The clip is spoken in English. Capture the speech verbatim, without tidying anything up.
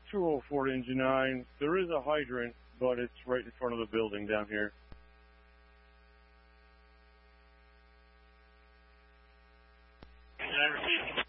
two oh four Engine nine. There is a hydrant, but it's right in front of the building down here. Can I repeat?